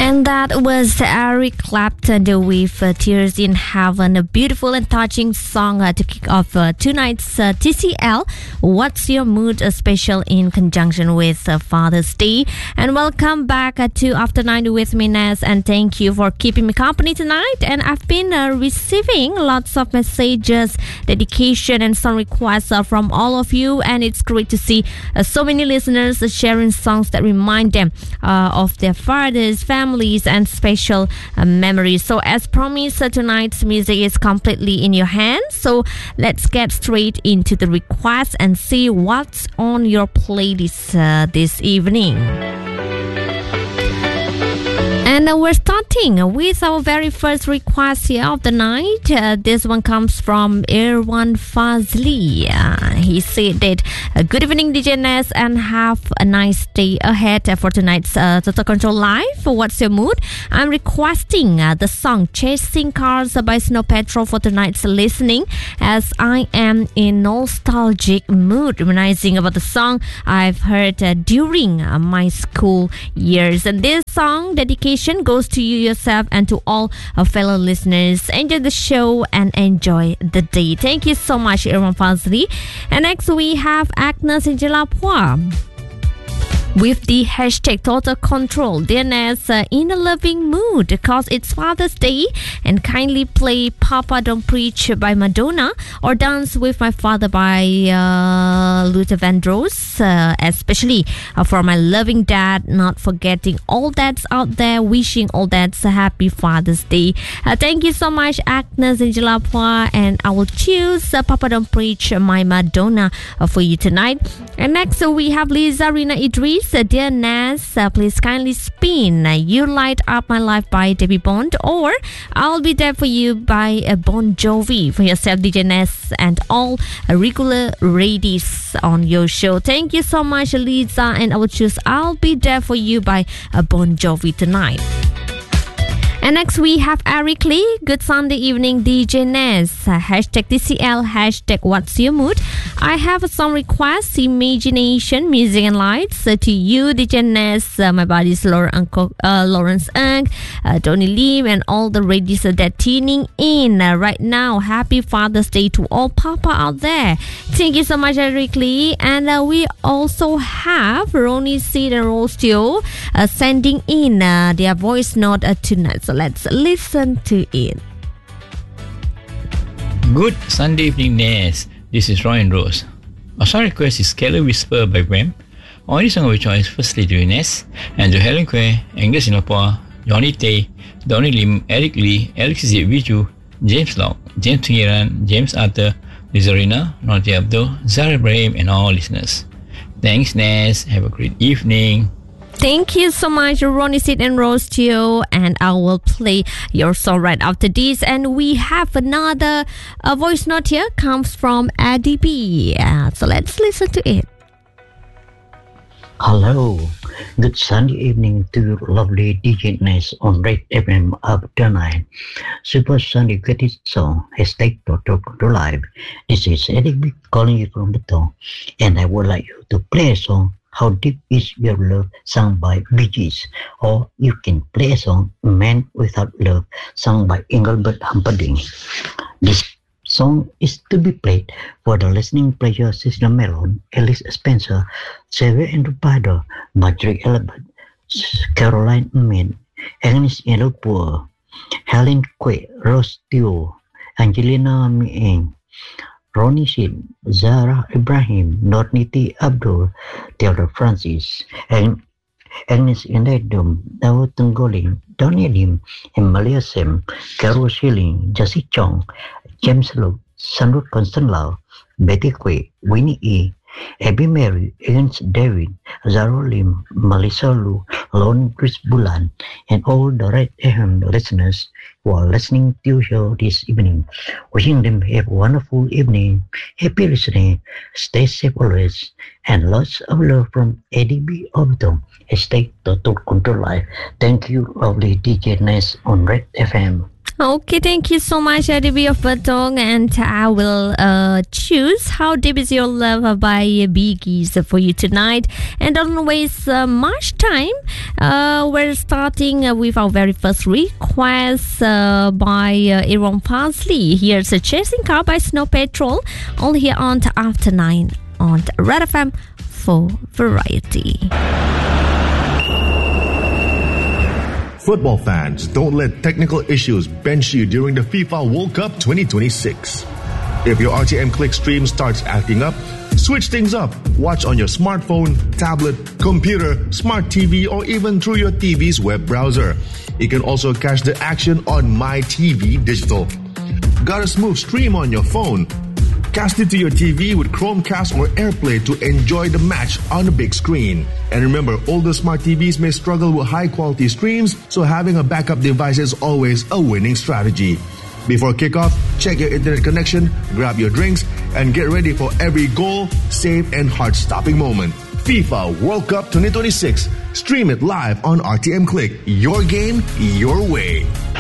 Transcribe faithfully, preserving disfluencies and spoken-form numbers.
And that was Eric Clapton with uh, Tears in Heaven, a beautiful and touching song uh, to kick off uh, tonight's uh, T C L. What's Your Mood? A special in conjunction with uh, Father's Day. And welcome back uh, to After Nine with me, Naz, and thank you for keeping me company tonight. And I've been uh, receiving lots of messages, dedication, and song requests uh, from all of you, and it's great to see uh, so many listeners uh, sharing songs that remind them uh, of their fathers, families, and special uh, memories. So as promised, uh, tonight's music is completely in your hands. So let's get straight into the requests and see what's on your playlist uh, this evening. And uh, we're starting with our very first request here of the night. Uh, this one comes from Irwan Fazli. Uh, he said that, uh, good evening, D J Ness, and have a nice day ahead uh, for tonight's uh, Total Control Live. What's your mood? I'm requesting uh, the song Chasing Cars by Snow Patrol for tonight's listening, as I am in nostalgic mood, reminiscing about the song I've heard uh, during uh, my school years. And this song dedication goes to you yourself and to all our fellow listeners. Enjoy the show and enjoy the day. Thank you so much, Irwan Fazli. And next we have Agnes Injalapua with the hashtag Total Control. Dear Ness, uh, in a loving mood because it's Father's Day, and kindly play Papa Don't Preach by Madonna or Dance with My Father by uh, Luther Vandross, uh, especially uh, for my loving dad, not forgetting all dads out there, wishing all dads a happy Father's Day. Uh, thank you so much, Agnes Injalapua, and I will choose uh, Papa Don't Preach My Madonna uh, for you tonight. And next uh, we have Liza Rina Idris. Uh, dear Naz, uh, please kindly spin uh, You Light Up My Life by Debbie Bond, or I'll Be There For You by uh, Bon Jovi for yourself, D J Naz, and all uh, regular ladies on your show. Thank you so much, Lisa, and I will choose I'll Be There For You by uh, Bon Jovi tonight. And next we have Eric Lee. Good Sunday evening, D J Ness. Uh, hashtag T C L, hashtag What's Your Mood? I have a song request, Imagination, Music and Lights. Uh, to you, D J Ness, uh, my buddies Laura, Uncle, uh, Lawrence Ng, uh, Tony Lim, and all the ladies that are tuning in uh, right now. Happy Father's Day to all Papa out there. Thank you so much, Eric Lee. And uh, we also have Ronnie Seed and Rose Teo uh, sending in uh, their voice note uh, tonight. So let's listen to it. Good Sunday evening, Ness. This is Roy and Rose. Our song request is Careless Whisper by Wham. Only song of which choice firstly to Ness, and to Helen Kwe, Angus Singapore, Johnny Tay, Donny Lim, Eric Lee, Alex Z. Viju, James Lau, James Tungiran, James Arthur, Lizarina, Noti Abdul, Zara Ibrahim, and all listeners. Thanks, Ness. Have a great evening. Thank you so much, Ronnie Sid and Rose Teo, and I will play your song right after this. And we have another uh, voice note here, comes from Eddie B. Uh, so let's listen to it. Hello, good Sunday evening to your lovely D J Ness on Red F M After Nine. Super Sunday greatest song, hashtag Total Control Live. This is Eddie B calling you from the top, and I would like you to play a song, How Deep Is Your Love, sung by Bee Gees, or you can play a song, Man Without Love, sung by Engelbert Humperdinck. This song is to be played for the listening pleasure Cecilia Melon, Alice Spencer, Xavier Enrupado, Marjorie Elbert, Caroline Min, Agnes Yellowpool, Helen Kwe, Rose Teo, Angelina Mieng, Ronnie Shin, Zara Ibrahim, Norniti Abdul, Taylor Francis, and Agnes Inedum, Dawo Tunggoling, Donny Lim, Emalia Sem, Carol Schilling, Jessie Chong, James Luke, Sandro Constant Lau, Betty Kwe, Winnie E., Abby Mary, Ernst David, Zaro Lim, Melissa Lu, Lon Chris Bulan, and all the Red F M listeners who are listening to your show this evening. Wishing them have a wonderful evening, happy listening, stay safe always, and lots of love from Eddie B. Overton. Hashtag Total Control Live. Thank you, lovely D J Ness on Red F M. Okay, thank you so much, R D B of Batong, and I will uh, choose How Deep Is Your Love by Biggies for you tonight. And don't waste uh, much time. Uh, we're starting uh, with our very first request uh, by uh, Aaron Parsley. Here's a Chasing Car by Snow Patrol, only here on After Nine on Red F M for Variety. Football fans, don't let technical issues bench you during the FIFA World Cup twenty twenty-six. If your R T M Click stream starts acting up, switch things up. Watch on your smartphone, tablet, computer, smart T V, or even through your T V's web browser. You can also catch the action on MyTV Digital. Got a smooth stream on your phone? Cast it to your T V with Chromecast or AirPlay to enjoy the match on the big screen. And remember, older smart T Vs may struggle with high-quality streams, so having a backup device is always a winning strategy. Before kickoff, check your internet connection, grab your drinks, and get ready for every goal, save, and heart-stopping moment. FIFA World Cup twenty twenty-six. Stream it live on R T M Click. Your game, your way.